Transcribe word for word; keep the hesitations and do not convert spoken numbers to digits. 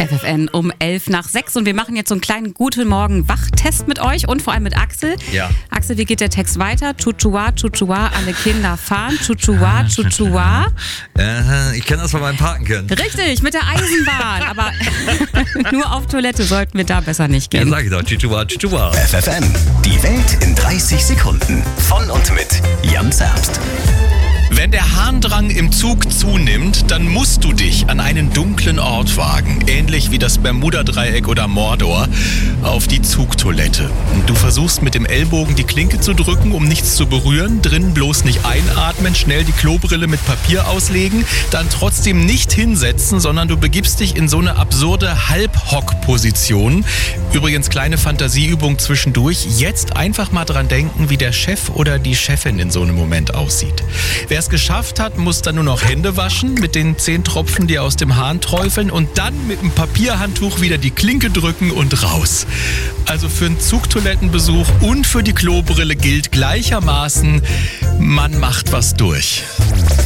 F F N um elf nach sechs und wir machen jetzt so einen kleinen Guten Morgen Wachtest mit euch und vor allem mit Axel. Ja. Axel, wie geht der Text weiter? Chuchua, chuchua, alle Kinder fahren. Chuchua, chuchua. Äh, ich kenne das von meinem Patenkind. Richtig, mit der Eisenbahn. Aber nur auf Toilette sollten wir da besser nicht Ja, gehen. sag ich doch. Chuchua, chuchua. F F N, die Welt in dreißig Sekunden. Von und mit Jan Zerbst. Wenn der Harndrang im Zug zunimmt, dann musst du dich an einen dunklen Ort wagen, ähnlich wie das Bermuda-Dreieck oder Mordor, auf die Zugtoilette. Du versuchst mit dem Ellbogen die Klinke zu drücken, um nichts zu berühren, drin bloß nicht einatmen, schnell die Klobrille mit Papier auslegen, dann trotzdem nicht hinsetzen, sondern du begibst dich in so eine absurde Halbhock-Position. Übrigens kleine Fantasieübung zwischendurch, jetzt einfach mal dran denken, wie der Chef oder die Chefin in so einem Moment aussieht. Wer es geschafft hat, muss dann nur noch Hände waschen mit den zehn Tropfen, die aus dem Hahn träufeln und dann mit dem Papierhandtuch wieder die Klinke drücken und raus. Also für einen Zugtoilettenbesuch und für die Klobrille gilt gleichermaßen, man macht was durch.